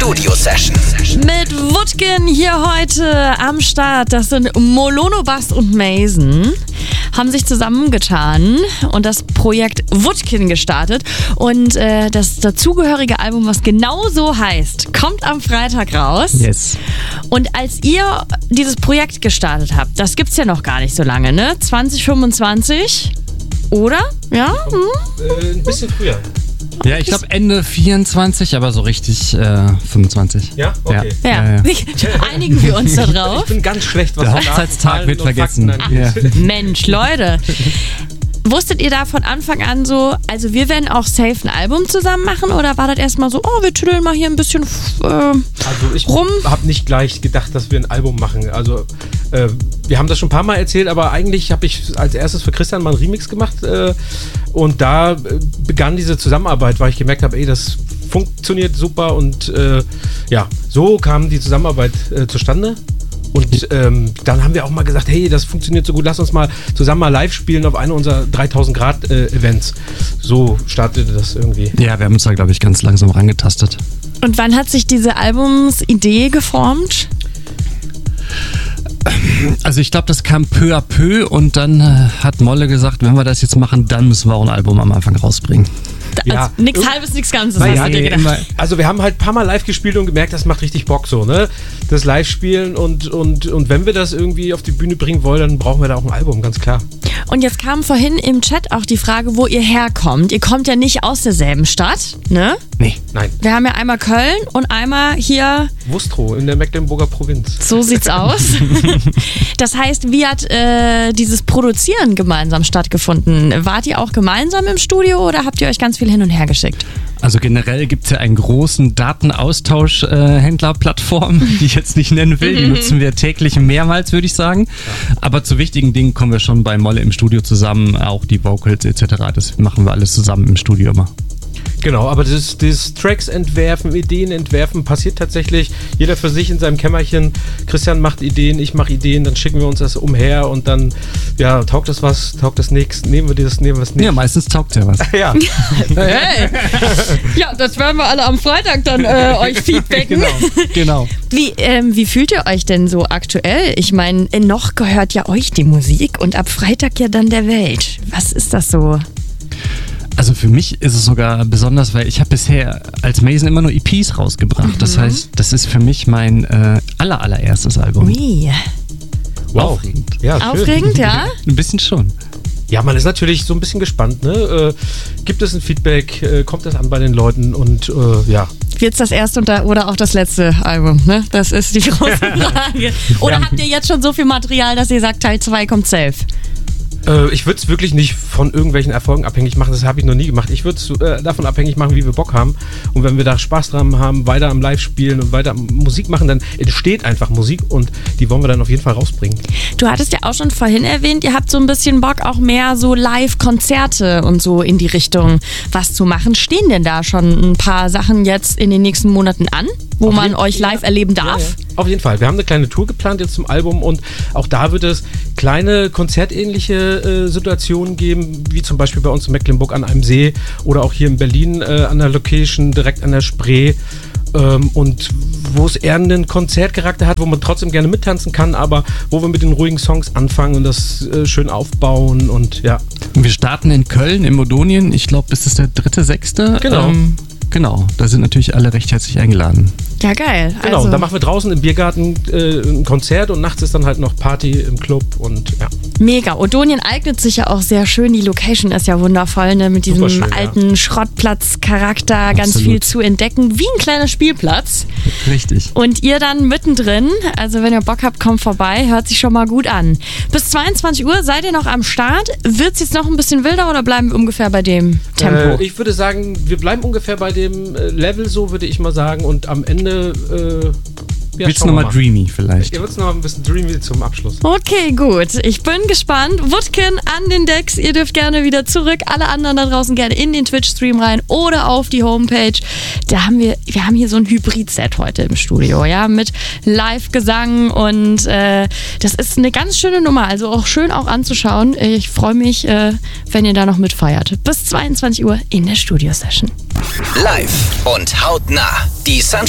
Studio Session. Mit Wutkin hier heute am Start. Das sind Molono Bass und Mason. Haben sich zusammengetan und das Projekt Wutkin gestartet. Und das dazugehörige Album, was genau so heißt, kommt am Freitag raus. Yes. Und als ihr dieses Projekt gestartet habt, das gibt's ja noch gar nicht so lange, ne? 2025, oder? Ja? Ein bisschen früher. Ja, ich glaube Ende 24, aber so richtig 25. Ja? Okay. Ja. Einigen wir uns da drauf. Ich bin ganz schlecht, was Der Hochzeitstag wird vergessen. Ja. Mensch, Leute. Wusstet ihr da von Anfang an so, also wir werden auch safe ein Album zusammen machen, oder war das erstmal so, wir tüdeln mal hier ein bisschen Also ich rum? habe nicht gleich gedacht, dass wir ein Album machen. Also wir haben das schon ein paar Mal erzählt, aber eigentlich habe ich als erstes für Christian mal einen Remix gemacht und da begann diese Zusammenarbeit, weil ich gemerkt habe, das funktioniert super und so kam die Zusammenarbeit zustande. Und dann haben wir auch mal gesagt, hey, das funktioniert so gut, lass uns mal zusammen mal live spielen auf einer unserer 3000 Grad Events. So startete das irgendwie. Ja, wir haben uns da, glaube ich, ganz langsam rangetastet. Und wann hat sich diese Albumsidee geformt? Also ich glaube, das kam peu à peu und dann hat Molle gesagt, wenn wir das jetzt machen, dann müssen wir auch ein Album am Anfang rausbringen. Also nichts Halbes, nichts Ganzes, hast du dir gedacht. Also wir haben halt ein paar Mal live gespielt und gemerkt, das macht richtig Bock so, ne? Das Live-Spielen und wenn wir das irgendwie auf die Bühne bringen wollen, dann brauchen wir da auch ein Album, ganz klar. Und jetzt kam vorhin im Chat auch die Frage, wo ihr herkommt. Ihr kommt ja nicht aus derselben Stadt, ne? Nee, nein. Wir haben ja einmal Köln und einmal hier Wustrow in der Mecklenburger Provinz. So sieht's aus. Das heißt, wie hat dieses Produzieren gemeinsam stattgefunden? Wart ihr auch gemeinsam im Studio oder habt ihr euch ganz viel hin und her geschickt? Also generell gibt es ja einen großen Datenaustausch-Händler-Plattform, die ich jetzt nicht nennen will. Die nutzen wir täglich mehrmals, würde ich sagen. Aber zu wichtigen Dingen kommen wir schon bei Molle im Studio zusammen, auch die Vocals etc. Das machen wir alles zusammen im Studio immer. Genau, aber das Tracks entwerfen, Ideen entwerfen passiert tatsächlich jeder für sich in seinem Kämmerchen. Christian macht Ideen, ich mache Ideen, dann schicken wir uns das umher und dann, taugt das was, taugt das nichts, nehmen wir das, nehmen wir es nicht. Ja, meistens taugt ja was. Ja. Hey. Ja, das werden wir alle am Freitag dann euch feedbacken. Genau. Wie fühlt ihr euch denn so aktuell? Ich meine, noch gehört ja euch die Musik und ab Freitag ja dann der Welt. Was ist das so? Also für mich ist es sogar besonders, weil ich habe bisher als Mason immer nur EPs rausgebracht. Das heißt, das ist für mich mein allererstes Album. Ui. Wow. Aufregend. Ja, schön. Aufregend, ja? Ein bisschen schon. Ja, man ist natürlich so ein bisschen gespannt, ne? Gibt es ein Feedback? Kommt das an bei den Leuten? Und Wird's das erste oder auch das letzte Album, ne? Das ist die große Frage. Oder habt ihr jetzt schon so viel Material, dass ihr sagt, Teil 2 kommt safe? Ich würde es wirklich nicht von irgendwelchen Erfolgen abhängig machen, das habe ich noch nie gemacht. Ich würde es davon abhängig machen, wie wir Bock haben. Und wenn wir da Spaß dran haben, weiter am Live spielen und weiter Musik machen, dann entsteht einfach Musik und die wollen wir dann auf jeden Fall rausbringen. Du hattest ja auch schon vorhin erwähnt, ihr habt so ein bisschen Bock, auch mehr so Live-Konzerte und so in die Richtung was zu machen. Stehen denn da schon ein paar Sachen jetzt in den nächsten Monaten an, wo man euch live erleben darf? Ja. Auf jeden Fall. Wir haben eine kleine Tour geplant jetzt zum Album und auch da wird es kleine konzertähnliche Situationen geben, wie zum Beispiel bei uns in Mecklenburg an einem See oder auch hier in Berlin an der Location direkt an der Spree. Und wo es eher einen Konzertcharakter hat, wo man trotzdem gerne mittanzen kann, aber wo wir mit den ruhigen Songs anfangen und das schön aufbauen und ja. Wir starten in Köln, im Odonien. Ich glaube, ist das der 3.6.? Genau. Genau, da sind natürlich alle recht herzlich eingeladen. Ja, geil. Genau, Also, und da machen wir draußen im Biergarten ein Konzert und nachts ist dann halt noch Party im Club und ja. mega. Odonien eignet sich ja auch sehr schön. Die Location ist ja wundervoll, ne? Mit diesem Superschön, alten Schrottplatz-Charakter, ganz Absolut. viel zu entdecken. Wie ein kleiner Spielplatz. Richtig. Und ihr dann mittendrin. Also wenn ihr Bock habt, kommt vorbei. Hört sich schon mal gut an. Bis 22 Uhr seid ihr noch am Start. Wird es jetzt noch ein bisschen wilder oder bleiben wir ungefähr bei dem Tempo? Ich würde sagen, wir bleiben ungefähr bei dem Level, so würde ich mal sagen. Und am Ende Willst du nochmal dreamy vielleicht? Ihr wird's noch ein bisschen dreamy zum Abschluss. Okay, gut. Ich bin gespannt. Wutkin an den Decks. Ihr dürft gerne wieder zurück. Alle anderen da draußen gerne in den Twitch-Stream rein oder auf die Homepage. Wir haben hier so ein Hybrid-Set heute im Studio, ja, mit Live-Gesang und das ist eine ganz schöne Nummer. Also auch schön auch anzuschauen. Ich freue mich, wenn ihr da noch mitfeiert. Bis 22 Uhr in der Studio-Session. Live und hautnah. Die Sunshine